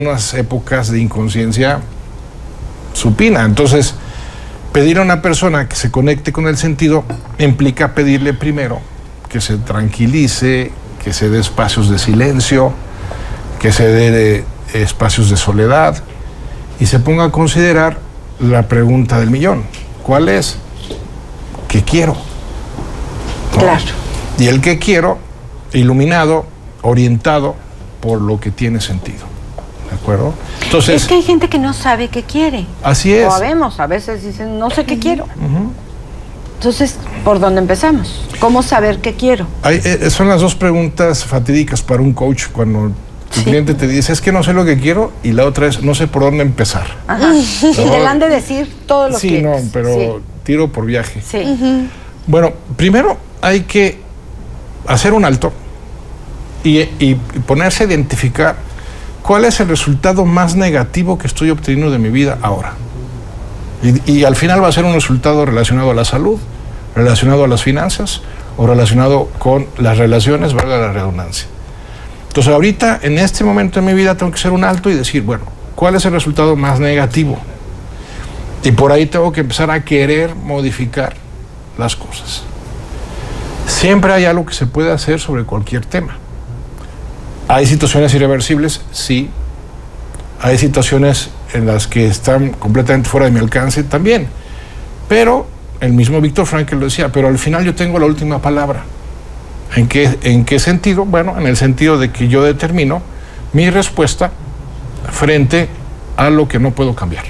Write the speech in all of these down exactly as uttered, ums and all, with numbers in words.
unas épocas de inconsciencia supina. Entonces, pedir a una persona que se conecte con el sentido implica pedirle primero que se tranquilice, que se dé espacios de silencio, que se dé de espacios de soledad y se ponga a considerar la pregunta del millón. ¿Cuál es? ¿Qué quiero? ¿No? Claro. Y el que quiero, iluminado, orientado por lo que tiene sentido. ¿De acuerdo? Entonces, es que hay gente que no sabe qué quiere. Así es. O sabemos, a veces dicen, no sé qué quiero. Uh-huh. Entonces, ¿por dónde empezamos? ¿Cómo saber qué quiero? Hay, eh, son las dos preguntas fatídicas para un coach cuando tu sí. cliente te dice, es que no sé lo que quiero, y la otra es, no sé por dónde empezar. Ajá. Y te la han de decir todo lo que Sí, no, pero sí. tiro por viaje. Sí. Uh-huh. Bueno, primero hay que hacer un alto y, y ponerse a identificar cuál es el resultado más negativo que estoy obteniendo de mi vida ahora. Y, y al final va a ser un resultado relacionado a la salud, relacionado a las finanzas o relacionado con las relaciones, valga la redundancia. Entonces ahorita, en este momento de mi vida, tengo que hacer un alto y decir, bueno, ¿cuál es el resultado más negativo? Y por ahí tengo que empezar a querer modificar las cosas. Siempre hay algo que se puede hacer sobre cualquier tema. ¿Hay situaciones irreversibles? Sí. ¿Hay situaciones en las que están completamente fuera de mi alcance? También. Pero el mismo Víctor Frankl lo decía, pero al final yo tengo la última palabra. ¿En qué, en qué sentido? Bueno, en el sentido de que yo determino mi respuesta frente a lo que no puedo cambiar.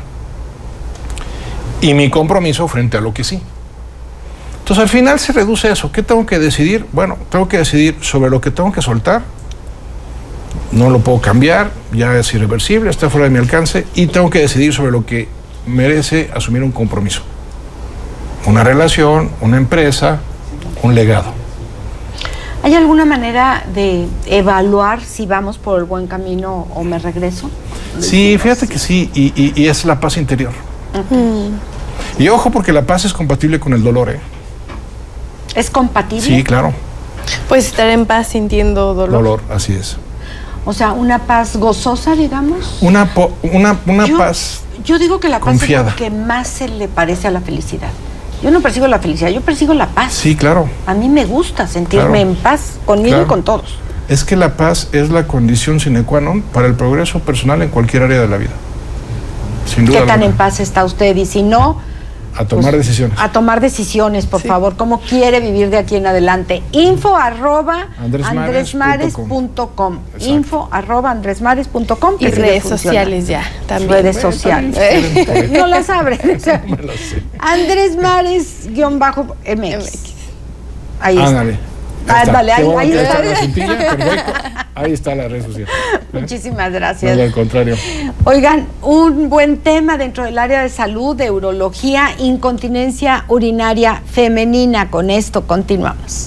Y mi compromiso frente a lo que sí. Entonces al final se reduce a eso. ¿Qué tengo que decidir? Bueno, tengo que decidir sobre lo que tengo que soltar. No lo puedo cambiar, ya es irreversible, está fuera de mi alcance, y tengo que decidir sobre lo que merece asumir un compromiso. Una relación, una empresa, un legado. ¿Hay alguna manera de evaluar si vamos por el buen camino o me regreso? Sí, fíjate que sí, y, y, y es la paz interior. Uh-huh. Y ojo, porque la paz es compatible con el dolor, ¿eh? ¿Es compatible? Sí, claro. Pues estar en paz sintiendo dolor. Dolor, así es. O sea, una paz gozosa, digamos. Una, po, una, una yo, paz Yo digo que la paz confiada. Es lo que más se le parece a la felicidad. Yo no persigo la felicidad, yo persigo la paz. Sí, claro. A mí me gusta sentirme claro. en paz conmigo claro. y con todos. Es que la paz es la condición sine qua non para el progreso personal en cualquier área de la vida. Sin duda. ¿Qué tan alguna. en paz está usted? Y si no... A tomar pues, decisiones. A tomar decisiones, por sí. favor. ¿Cómo quiere vivir de aquí en adelante? Info arroba andresmares punto com. Info arroba andresmares punto com. Y redes sociales ya. También. Redes bueno, sociales. También. No las abre. No me lo sé. Andresmares-M X. Ahí está. Ándale. Ándale, ahí, ahí está. La cintilla, perfecto. Ahí está la red social. ¿Eh? Muchísimas gracias. No, al contrario. Oigan, un buen tema dentro del área de salud, de urología, incontinencia urinaria femenina. Con esto continuamos.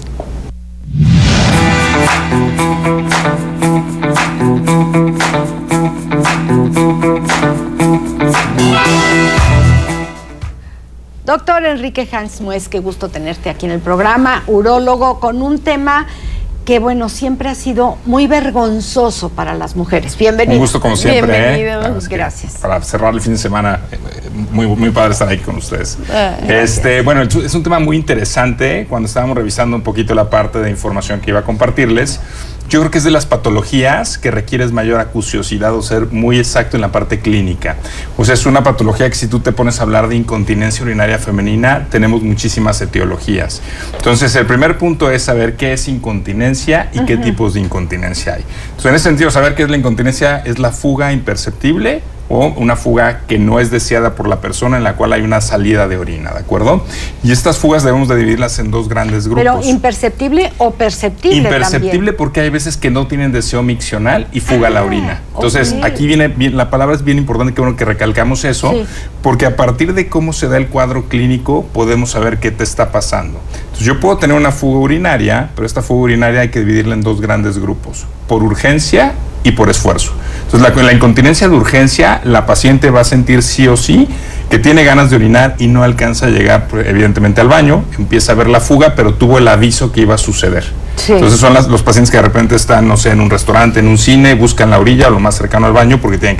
Doctor Enrique Hans Mues, qué gusto tenerte aquí en el programa, urólogo, con un tema que, bueno, siempre ha sido muy vergonzoso para las mujeres. Bienvenido. Un gusto como siempre. Bienvenido. ¿eh? Gracias. Para cerrar el fin de semana, muy, muy padre estar aquí con ustedes. Ah, este, bueno, es un tema muy interesante. Cuando estábamos revisando un poquito la parte de información que iba a compartirles, yo creo que es de las patologías que requieres mayor acuciosidad o ser muy exacto en la parte clínica. O sea, es una patología que si tú te pones a hablar de incontinencia urinaria femenina, tenemos muchísimas etiologías. Entonces, el primer punto es saber qué es incontinencia y uh-huh. qué tipos de incontinencia hay. Entonces, en ese sentido, saber qué es la incontinencia es la fuga imperceptible o una fuga que no es deseada por la persona, en la cual hay una salida de orina, ¿de acuerdo? Y estas fugas debemos de dividirlas en dos grandes grupos. Pero imperceptible o perceptible Imperceptible también. Porque hay veces que no tienen deseo miccional y fuga ah, la orina. Entonces, okay. aquí viene, bien, la palabra es bien importante, que bueno que recalcamos eso, sí. porque a partir de cómo se da el cuadro clínico, podemos saber qué te está pasando. Entonces, yo puedo tener una fuga urinaria, pero esta fuga urinaria hay que dividirla en dos grandes grupos, por urgencia y por esfuerzo. Entonces, la, la incontinencia de urgencia, la paciente va a sentir sí o sí que tiene ganas de orinar y no alcanza a llegar, evidentemente, al baño, empieza a ver la fuga, pero tuvo el aviso que iba a suceder. Sí. Entonces, son las, los pacientes que de repente están, no sé, en un restaurante, en un cine, buscan la orilla o lo más cercano al baño porque tienen que